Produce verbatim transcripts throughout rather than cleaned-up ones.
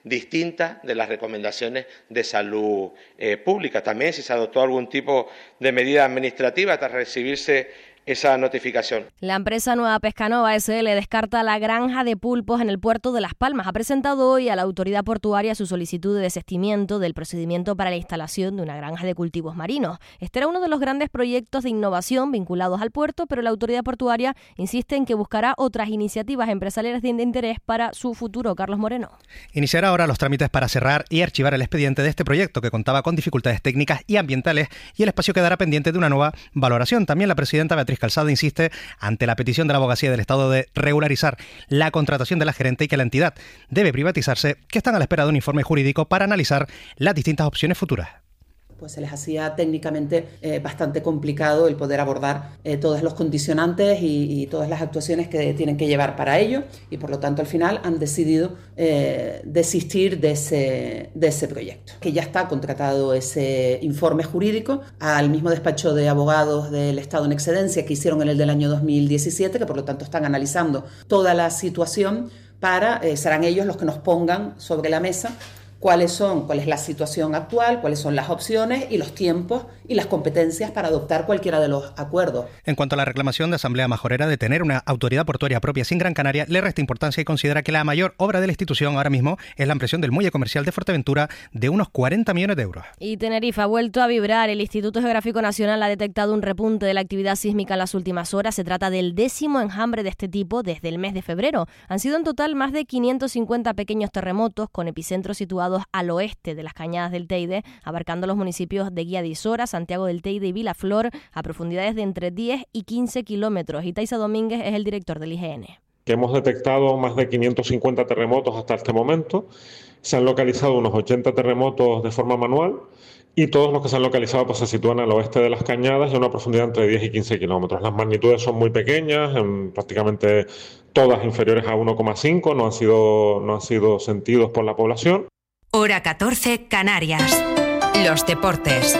distinta de las recomendaciones de salud eh, pública. También si se adoptó algún tipo de medida administrativa tras recibirse esa notificación. La empresa Nueva Pescanova S L descarta la granja de pulpos en el puerto de Las Palmas. Ha presentado hoy a la autoridad portuaria su solicitud de desistimiento del procedimiento para la instalación de una granja de cultivos marinos. Este era uno de los grandes proyectos de innovación vinculados al puerto, pero la autoridad portuaria insiste en que buscará otras iniciativas empresariales de interés para su futuro. Carlos Moreno. Iniciará ahora los trámites para cerrar y archivar el expediente de este proyecto, que contaba con dificultades técnicas y ambientales, y el espacio quedará pendiente de una nueva valoración. También la presidenta Beatriz Calzado insiste ante la petición de la Abogacía del Estado de regularizar la contratación de la gerente y que la entidad debe privatizarse, que están a la espera de un informe jurídico para analizar las distintas opciones futuras. Pues se les hacía técnicamente eh, bastante complicado el poder abordar eh, todos los condicionantes y, y todas las actuaciones que tienen que llevar para ello, y por lo tanto al final han decidido eh, desistir de ese, de ese proyecto. Que ya está contratado ese informe jurídico al mismo despacho de abogados del Estado en excedencia que hicieron en el del año dos mil diecisiete, que por lo tanto están analizando toda la situación para, eh, serán ellos los que nos pongan sobre la mesa cuáles son, cuál es la situación actual, cuáles son las opciones y los tiempos y las competencias para adoptar cualquiera de los acuerdos. En cuanto a la reclamación de Asamblea Majorera de tener una autoridad portuaria propia sin Gran Canaria, le resta importancia y considera que la mayor obra de la institución ahora mismo es la ampliación del muelle comercial de Fuerteventura de unos cuarenta millones de euros. Y Tenerife ha vuelto a vibrar. El Instituto Geográfico Nacional ha detectado un repunte de la actividad sísmica en las últimas horas. Se trata del décimo enjambre de este tipo desde el mes de febrero. Han sido en total más de quinientos cincuenta pequeños terremotos con epicentros situados al oeste de las Cañadas del Teide, abarcando los municipios de Guía de Isora, Santiago del Teide y Vilaflor, a profundidades de entre diez y quince kilómetros. Y Taisa Domínguez es el director del I G N. Que hemos detectado más de quinientos cincuenta terremotos hasta este momento. Se han localizado unos ochenta terremotos de forma manual y todos los que se han localizado pues, se sitúan al oeste de las Cañadas y a una profundidad entre diez y quince kilómetros. Las magnitudes son muy pequeñas, en prácticamente todas inferiores a uno coma cinco, no han sido, no han sido sentidos por la población. Hora catorce, Canarias. Los deportes.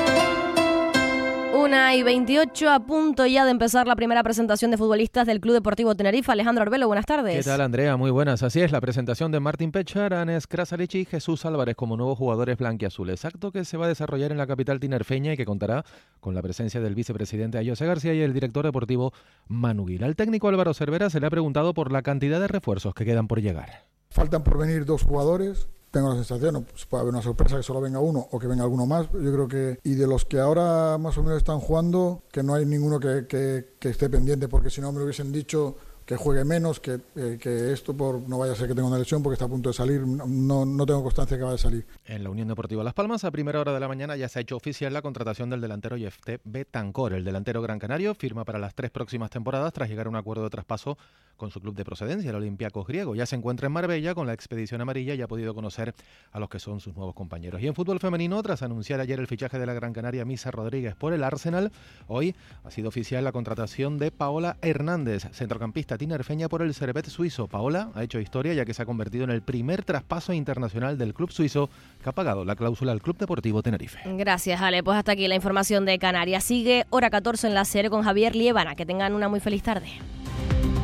Una y veintiocho, a punto ya de empezar la primera presentación de futbolistas del Club Deportivo Tenerife. Alejandro Arbelo, buenas tardes. ¿Qué tal, Andrea? Muy buenas. Así es, la presentación de Martín Pechar, Anes Krasalic y Jesús Álvarez como nuevos jugadores blanquiazules. Acto que se va a desarrollar en la capital tinerfeña y que contará con la presencia del vicepresidente Ayose García y el director deportivo Manu Guil. Al técnico Álvaro Cervera se le ha preguntado por la cantidad de refuerzos que quedan por llegar. Faltan por venir dos jugadores. Tengo la sensación, pues puede haber una sorpresa que solo venga uno o que venga alguno más. Yo creo que, y de los que ahora más o menos están jugando, que no hay ninguno que, que, que esté pendiente, porque si no me hubiesen dicho que juegue menos, que, eh, que esto por no vaya a ser que tenga una lesión porque está a punto de salir, no, no tengo constancia que vaya a salir. En la Unión Deportiva Las Palmas, a primera hora de la mañana ya se ha hecho oficial la contratación del delantero Yefté Betancor. El delantero gran canario firma para las tres próximas temporadas tras llegar a un acuerdo de traspaso con su club de procedencia, el Olympiacos griego. Ya se encuentra en Marbella con la expedición amarilla y ha podido conocer a los que son sus nuevos compañeros. Y en fútbol femenino, tras anunciar ayer el fichaje de la gran canaria Misa Rodríguez por el Arsenal, hoy ha sido oficial la contratación de Paola Hernández, centrocampista tinerfeña por el Servette suizo. Paola ha hecho historia ya que se ha convertido en el primer traspaso internacional del club suizo que ha pagado la cláusula al Club Deportivo Tenerife. Gracias, Ale. Pues hasta aquí la información de Canarias. Sigue Hora catorce en la serie con Javier Liébana. Que tengan una muy feliz tarde.